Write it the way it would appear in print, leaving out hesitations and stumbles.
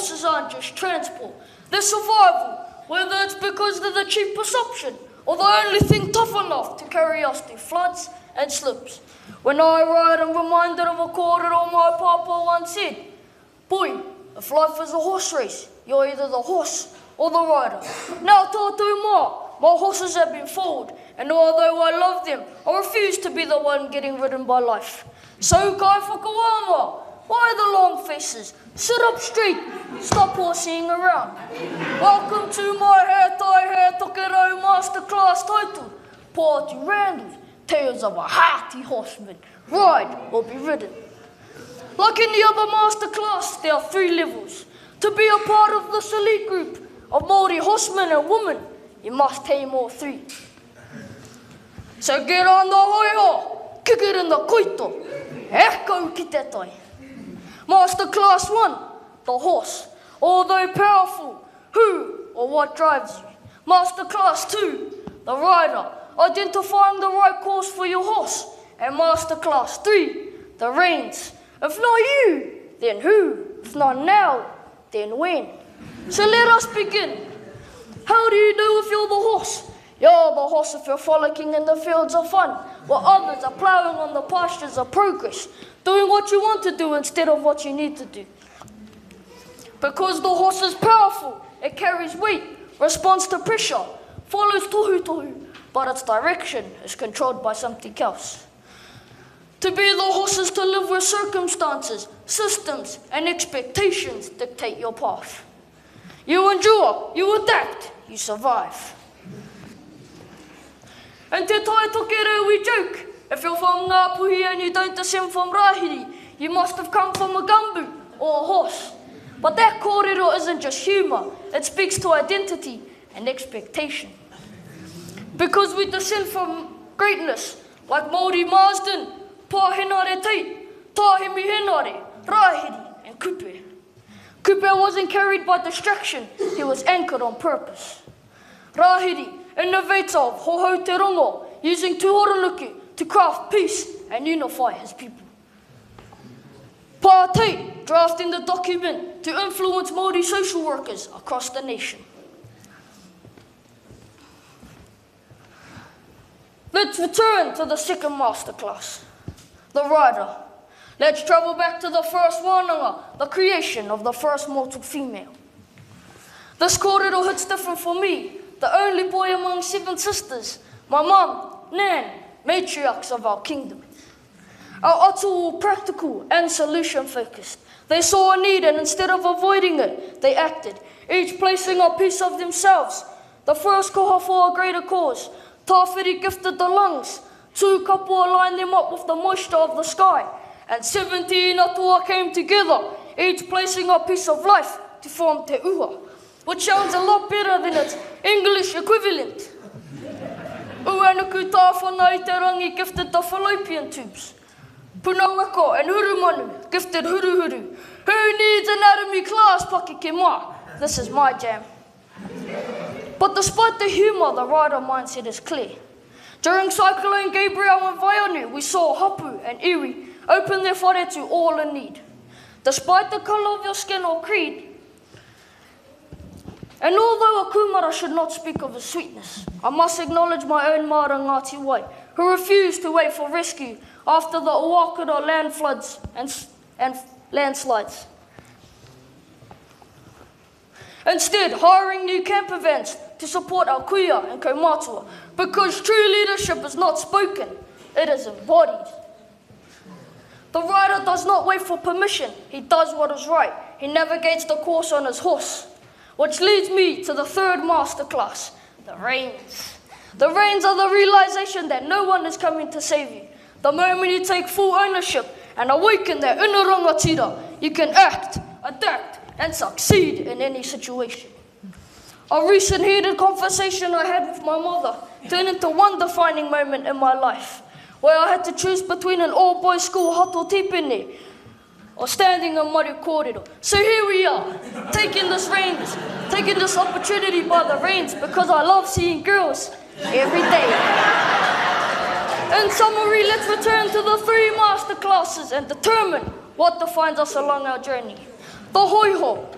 horses aren't just transport, they're survival, whether it's because they're the cheapest option or the only thing tough enough to carry us through floods and slips. When I ride, I'm reminded of a kōrero my papa once said, "Boy, if life is a horse race, you're either the horse or the rider." Now tātou mā, my horses have been foaled, and although I love them, I refuse to be the one getting ridden by life. So kai whakawama, why the long faces? Sit up straight, stop horsing around. Welcome to my He Tokerau Masterclass title, Pāti Randall's Tales of a Hearty Horseman, Ride or Be Ridden. Like any other masterclass, there are 3 levels. To be a part of this elite group of Māori horsemen and women, you must tame all 3. So get on the hoiho, kick it in the koito, e kau ki te tai. Masterclass 1, the horse. Although powerful, who or what drives you? Masterclass 2, the rider. Identifying the right course for your horse. And Masterclass 3, the reins. If not you, then who? If not now, then when? So let us begin. How do you know if you're the horse? You're the horse if you're frolicking in the fields of fun, while others are ploughing on the pastures of progress, doing what you want to do instead of what you need to do. Because the horse is powerful, it carries weight, responds to pressure, follows tohu tohu, but its direction is controlled by something else. To be the horse is to live where circumstances, systems, and expectations dictate your path. You endure, you adapt, you survive. And te tai tokerau we joke, if you're from Ngāpuhi and you don't descend from Rahiri, you must have come from a gumbu or a horse. But that kōrero isn't just humour, it speaks to identity and expectation. Because we descend from greatness, like Māori Marsden, Pāhenare Tei, Tāhemi Henare, Rahiri and Kupe. Kupe wasn't carried by distraction, he was anchored on purpose. Rahiri, innovator of Hohau Te Rongo, using Tūhoranuku to craft peace and unify his people. Pātei, drafting the document to influence Māori social workers across the nation. Let's return to the second masterclass, the rider. Let's travel back to the first wānanga, the creation of the first mortal female. This kōrero hits different for me, the only boy among 7 sisters, my mum, Nan, matriarchs of our kingdom. Our atu were practical and solution-focused. They saw a need and instead of avoiding it, they acted, each placing a piece of themselves. The first koha for a greater cause. Tāwhiri gifted the lungs. 2 kapua lined them up with the moisture of the sky. And 17 atua came together, each placing a piece of life to form te ua, which sounds a lot better than its English equivalent. Uanuku tāwhana i te rangi gifted the fallopian tubes. Punawako and Hurumanu gifted huruhuru. Who needs anatomy class, Pakeke mā? This is my jam. But despite the humour, the rider mindset is clear. During Cyclone Gabriel and Vaianu, we saw Hapu and Iwi open their whare to all in need. Despite the colour of your skin or creed, and although a kumara should not speak of his sweetness, I must acknowledge my own Māra Ngāti Wai, who refused to wait for rescue after the Owakura land floods and landslides. Instead, hiring new camper vans to support our kuia and kaumātua, because true leadership is not spoken, it is embodied. The rider does not wait for permission, he does what is right. He navigates the course on his horse. Which leads me to the third masterclass, the reins. The reins are the realization that no one is coming to save you. The moment you take full ownership and awaken that inner rangatira, you can act, adapt, and succeed in any situation. A recent heated conversation I had with my mother turned into one defining moment in my life, where I had to choose between an all-boys school hato tipene or standing in Mari Kōrero. So here we are, taking this opportunity by the reins because I love seeing girls every day. In summary, let's return to the 3 masterclasses and determine what defines us along our journey. The hoiho,